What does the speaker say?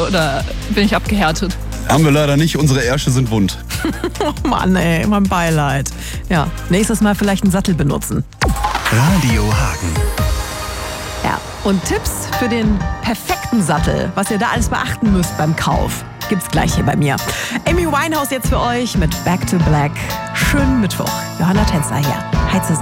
oder bin ich abgehärtet? Haben wir leider nicht, unsere Ärsche sind wund. Oh Mann, ey, mein Beileid. Ja, nächstes Mal vielleicht einen Sattel benutzen. Radio Hagen. Ja, und Tipps für den perfekten Sattel, was ihr da alles beachten müsst beim Kauf, gibt's gleich hier bei mir. Amy Winehouse jetzt für euch mit Back to Black. Schönen Mittwoch. Johanna Tänzer hier. Hi zusammen.